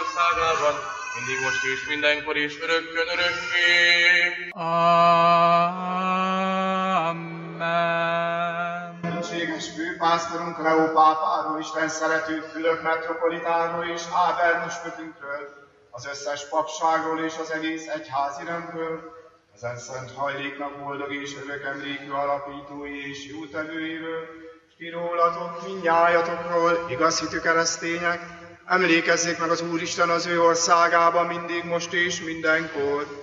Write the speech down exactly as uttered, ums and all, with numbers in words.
országában, mindig most és mindenkor és örökkön örökké. Amen. Szentséges főpásztorunk Leó pápáról, Isten szerető Fülöp metropolitánról és Ábel püspökünkről, az összes papságról és az egész egyházi rendről, ezen szent hajléknak boldog és örök emlékű alapítói és jótevőiről, és ti rólatok, mindnyájatokról, igaz hitű keresztények, emlékezzék meg az Úristen az ő országában mindig, most és mindenkor.